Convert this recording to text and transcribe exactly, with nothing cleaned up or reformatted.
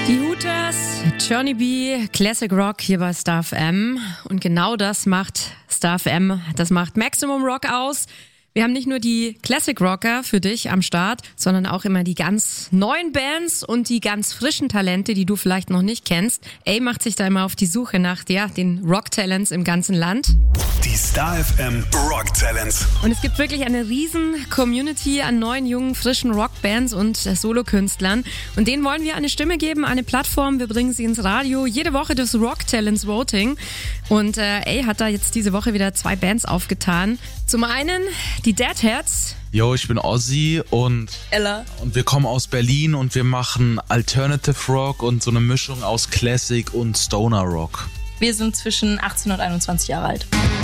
Die Hooters, Journey B, Classic Rock hier bei Star F M. Und genau das macht Star F M, das macht Maximum Rock aus. Wir haben nicht nur die Classic Rocker für dich am Start, sondern auch immer die ganz neuen Bands und die ganz frischen Talente, die du vielleicht noch nicht kennst. A macht sich da immer auf die Suche nach ja, den Rock-Talents im ganzen Land. Die Star F M Rock Talents. Und es gibt wirklich eine riesen Community an neuen, jungen, frischen Rockbands und äh, Solokünstlern. Und denen wollen wir eine Stimme geben, eine Plattform. Wir bringen sie ins Radio. Jede Woche das Rock Talents Voting. Und äh, A hat da jetzt diese Woche wieder zwei Bands aufgetan. Zum einen die Deadheads. Yo, ich bin Ozzy und Ella. Und wir kommen aus Berlin und wir machen Alternative Rock und so eine Mischung aus Classic und Stoner Rock. Wir sind zwischen achtzehn und einundzwanzig Jahre alt.